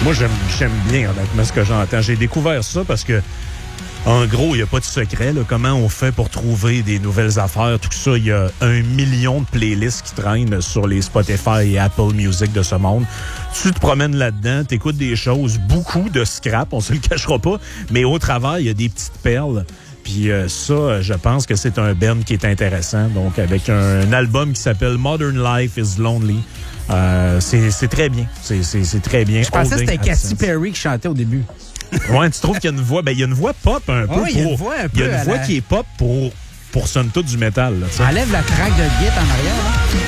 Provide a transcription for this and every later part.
Moi, j'aime bien, honnêtement, ce que j'entends. J'ai découvert ça parce que, en gros, il n'y a pas de secret. Là. Comment on fait pour trouver des nouvelles affaires? Tout ça, il y a 1 million de playlists qui traînent sur les Spotify et Apple Music de ce monde. Tu te promènes là-dedans, tu écoutes des choses, beaucoup de scrap, on se le cachera pas, mais au travers, il y a des petites perles. Puis ça, je pense que c'est un band qui est intéressant. Donc, avec un album qui s'appelle Modern Life is Lonely. C'est très bien. C'est très bien. Je pensais que c'était Katy Perry qui chantait au début. Ouais, tu trouves qu'il y a une voix... Ben, il y a une voix pop un peu. Il y a une voix un peu. Il y a une voix qui est pop pour somme toute du métal. Là, enlève la craque de guitare en arrière. Là.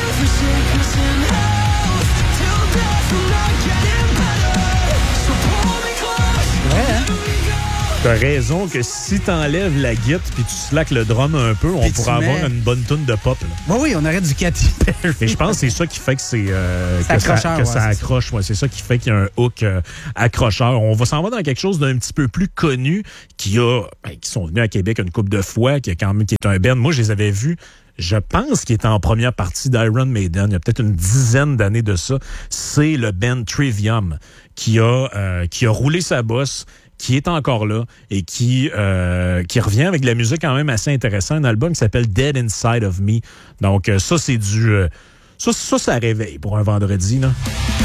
Ouais, hein? T'as raison que si t'enlèves la guitare puis tu slackes le drum un peu, on pourrait avoir une bonne toune de pop. Là. Oui, on aurait du Katy Perry. Et je pense que c'est ça qui fait que ça accroche. Ouais, c'est ça qui fait qu'il y a un hook accrocheur. On va s'en va dans quelque chose d'un petit peu plus connu qui sont venus à Québec une couple de fois, qui est un band. Moi, je les avais vus. Je pense qu'il était en première partie d'Iron Maiden. Il y a peut-être une dizaine d'années de ça. C'est le band Trivium qui a roulé sa bosse, qui est encore là et qui revient avec de la musique quand même assez intéressante. Un album qui s'appelle Dead Inside of Me. Donc, ça, c'est du... ça réveille pour un vendredi, là.